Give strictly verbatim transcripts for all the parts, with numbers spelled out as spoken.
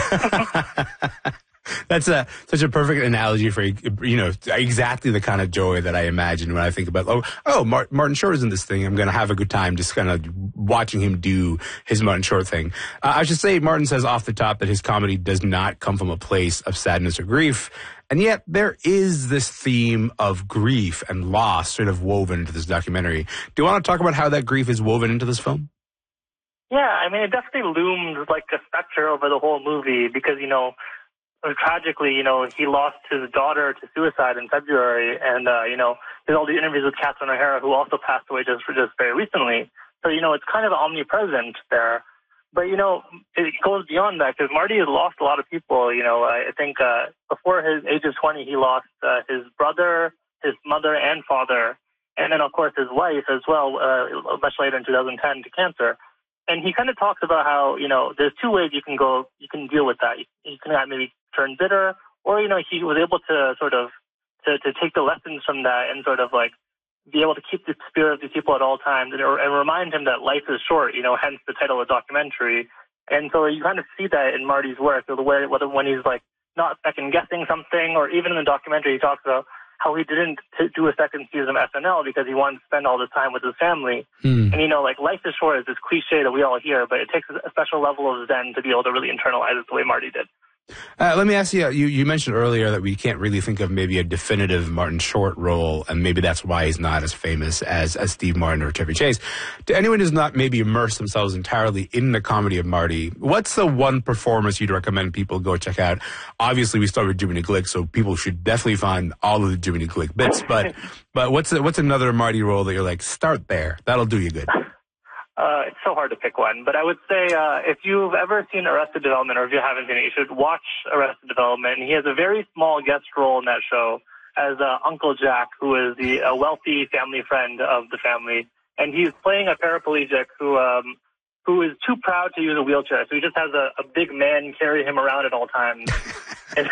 That's a such a perfect analogy for, you know, exactly the kind of joy that I imagine when I think about, oh, oh Mar- Martin Short is in this thing. I'm going to have a good time just kind of watching him do his Martin Short thing. Uh, I should say, Martin says off the top that his comedy does not come from a place of sadness or grief. And yet there is this theme of grief and loss sort of woven into this documentary. Do you want to talk about how that grief is woven into this film? Yeah, I mean, it definitely looms like a specter over the whole movie because, you know, tragically, you know, he lost his daughter to suicide in February, and, uh, you know, there's all the interviews with Catherine O'Hara, who also passed away just, just very recently. So, you know, it's kind of omnipresent there. But, you know, it goes beyond that, because Marty has lost a lot of people. You know, I think uh, before his age of twenty, he lost uh, his brother, his mother and father, and then, of course, his wife as well, uh, much later in two thousand ten to cancer. And he kind of talks about how, you know, there's two ways you can go, you can deal with that. You, you can maybe turn bitter, or, you know, he was able to sort of, to, to take the lessons from that and sort of like be able to keep the spirit of these people at all times and, and remind him that life is short, you know, hence the title of the documentary. And so you kind of see that in Marty's work, the way, whether when he's like not second guessing something, or even in the documentary, he talks about how he didn't t- do a second season of S N L because he wanted to spend all this time with his family. Hmm. And, you know, like, life is short is this cliche that we all hear, but it takes a special level of zen to be able to really internalize it the way Marty did. Uh, let me ask you, you, you mentioned earlier that we can't really think of maybe a definitive Martin Short role, and maybe that's why he's not as famous as, as Steve Martin or Chevy Chase. To anyone who's not maybe immersed themselves entirely in the comedy of Marty, what's the one performance you'd recommend people go check out? Obviously, we start with Jiminy Glick, so people should definitely find all of the Jiminy Glick bits, but but what's what's another Marty role that you're like, start there, that'll do you good? Uh, it's so hard to pick one, but I would say uh, if you've ever seen Arrested Development, or if you haven't seen it, you should watch Arrested Development. He has a very small guest role in that show as uh, Uncle Jack, who is the a wealthy family friend of the family, and he's playing a paraplegic who um, who is too proud to use a wheelchair, so he just has a, a big man carry him around at all times. and,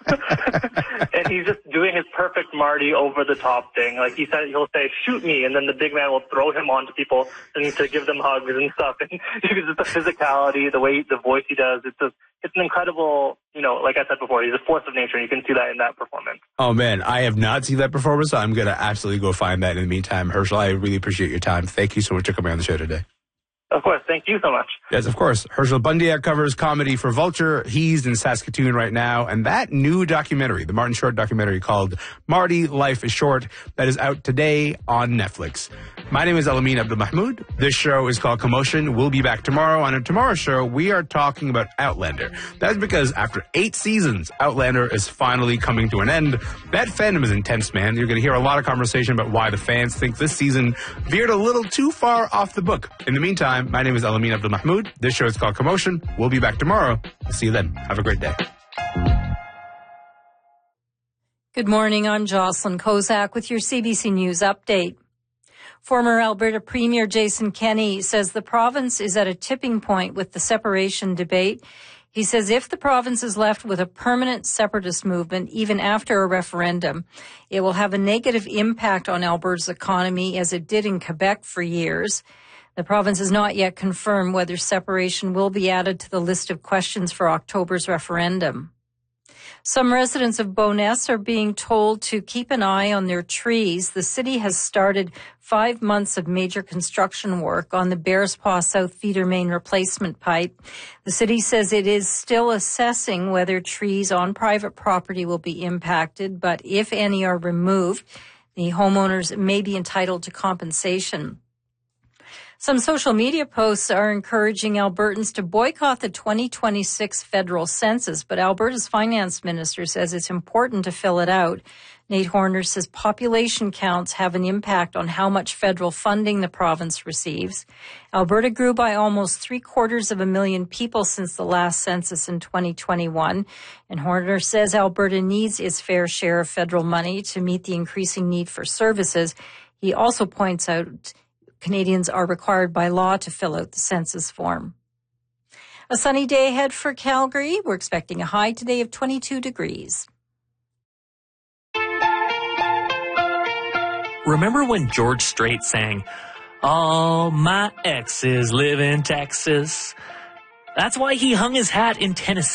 and he's just doing his perfect Marty over-the-top thing. Like, he said, he'll say, shoot me, and then the big man will throw him onto people and to give them hugs and stuff. And just the physicality, the way, the voice he does, it's just, it's an incredible, you know, like I said before, he's a force of nature, and you can see that in that performance. Oh, man, I have not seen that performance, so I'm going to absolutely go find that in the meantime. Herschel, I really appreciate your time. Thank you so much for coming on the show today. Of course. Thank you so much. Yes, of course. Herschel Bundiak covers comedy for Vulture. He's in Saskatoon right now. And that new documentary, the Martin Short documentary called Marty, Life is Short, that is out today on Netflix. My name is Elamin Abdelmahmoud. This show is called Commotion. We'll be back tomorrow. On tomorrow's show, we are talking about Outlander. That's because after eight seasons, Outlander is finally coming to an end. That fandom is intense, man. You're going to hear a lot of conversation about why the fans think this season veered a little too far off the book. In the meantime, my name is Elamin Abdelmahmoud. This show is called Commotion. We'll be back tomorrow. I'll see you then. Have a great day. Good morning. I'm Jocelyn Kozak with your C B C News update. Former Alberta Premier Jason Kenney says the province is at a tipping point with the separation debate. He says if the province is left with a permanent separatist movement, even after a referendum, it will have a negative impact on Alberta's economy as it did in Quebec for years. The province has not yet confirmed whether separation will be added to the list of questions for October's referendum. Some residents of Bowness are being told to keep an eye on their trees. The city has started five months of major construction work on the Bearspaw South feeder main replacement pipe. The city says it is still assessing whether trees on private property will be impacted, but if any are removed, the homeowners may be entitled to compensation. Some social media posts are encouraging Albertans to boycott the twenty twenty-six federal census, but Alberta's finance minister says it's important to fill it out. Nate Horner says population counts have an impact on how much federal funding the province receives. Alberta grew by almost three quarters of a million people since the last census in twenty twenty-one, and Horner says Alberta needs its fair share of federal money to meet the increasing need for services. He also points out Canadians are required by law to fill out the census form. A sunny day ahead for Calgary. We're expecting a high today of twenty-two degrees. Remember when George Strait sang, "All my exes live in Texas"? That's why he hung his hat in Tennessee.